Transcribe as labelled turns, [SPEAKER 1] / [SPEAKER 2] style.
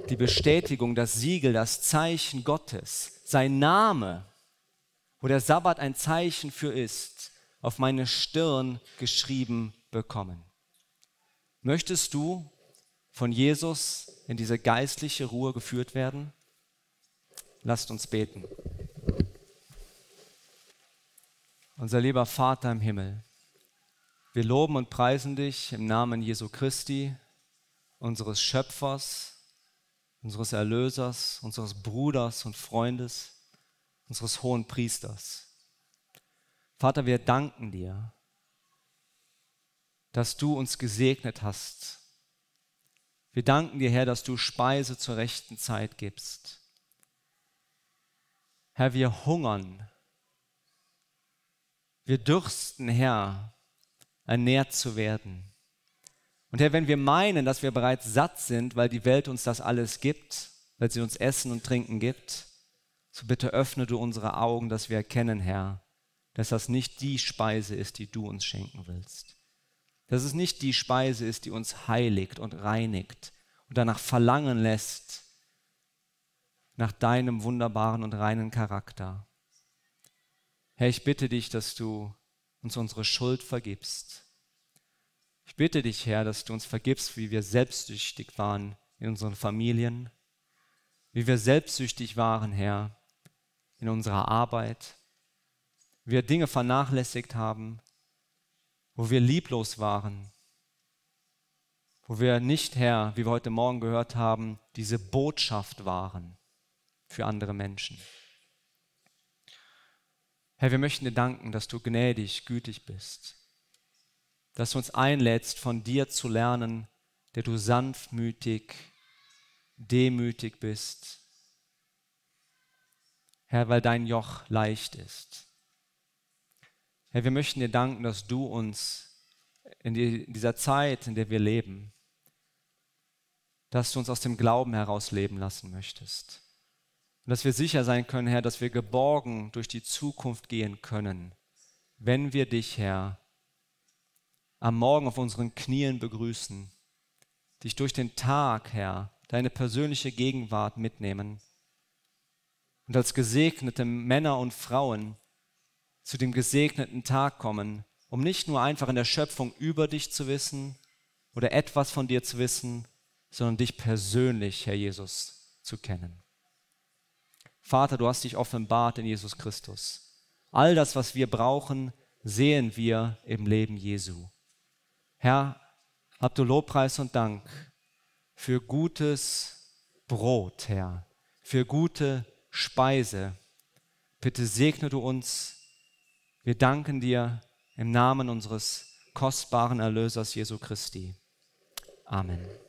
[SPEAKER 1] die Bestätigung, das Siegel, das Zeichen Gottes, sein Name, wo der Sabbat ein Zeichen für ist, auf meine Stirn geschrieben bekommen. Möchtest du von Jesus in diese geistliche Ruhe geführt werden? Lasst uns beten. Unser lieber Vater im Himmel, wir loben und preisen dich im Namen Jesu Christi, unseres Schöpfers, unseres Erlösers, unseres Bruders und Freundes, unseres hohen Priesters. Vater, wir danken dir, dass du uns gesegnet hast. Wir danken dir, Herr, dass du Speise zur rechten Zeit gibst. Herr, wir hungern, wir dürsten, Herr, ernährt zu werden. Und Herr, wenn wir meinen, dass wir bereits satt sind, weil die Welt uns das alles gibt, weil sie uns Essen und Trinken gibt, so bitte öffne du unsere Augen, dass wir erkennen, Herr, dass das nicht die Speise ist, die du uns schenken willst. Dass es nicht die Speise ist, die uns heiligt und reinigt und danach verlangen lässt, nach deinem wunderbaren und reinen Charakter. Herr, ich bitte dich, dass du uns unsere Schuld vergibst. Ich bitte dich, Herr, dass du uns vergibst, wie wir selbstsüchtig waren in unseren Familien, wie wir selbstsüchtig waren, Herr, in unserer Arbeit, wie wir Dinge vernachlässigt haben, wo wir lieblos waren, wo wir nicht, Herr, wie wir heute Morgen gehört haben, diese Botschaft waren für andere Menschen. Herr, wir möchten dir danken, dass du gnädig, gütig bist, dass du uns einlädst, von dir zu lernen, der du sanftmütig, demütig bist. Herr, weil dein Joch leicht ist. Herr, wir möchten dir danken, dass du uns in dieser Zeit, in der wir leben, dass du uns aus dem Glauben heraus leben lassen möchtest. Und dass wir sicher sein können, Herr, dass wir geborgen durch die Zukunft gehen können, wenn wir dich, Herr, am Morgen auf unseren Knien begrüßen, dich durch den Tag, Herr, deine persönliche Gegenwart mitnehmen und als gesegnete Männer und Frauen zu dem gesegneten Tag kommen, um nicht nur einfach in der Schöpfung über dich zu wissen oder etwas von dir zu wissen, sondern dich persönlich, Herr Jesus, zu kennen. Vater, du hast dich offenbart in Jesus Christus. All das, was wir brauchen, sehen wir im Leben Jesu. Herr, hab du Lobpreis und Dank für gutes Brot, Herr, für gute Speise. Bitte segne du uns. Wir danken dir im Namen unseres kostbaren Erlösers Jesu Christi. Amen.